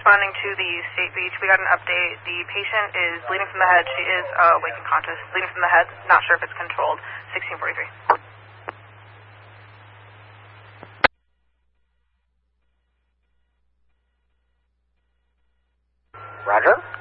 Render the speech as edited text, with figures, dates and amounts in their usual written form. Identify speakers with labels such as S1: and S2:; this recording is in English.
S1: responding to the State Beach. We got an update. The patient is bleeding from the head. She is awake and conscious. Bleeding from the head. Not sure if it's controlled. 1643.
S2: Roger.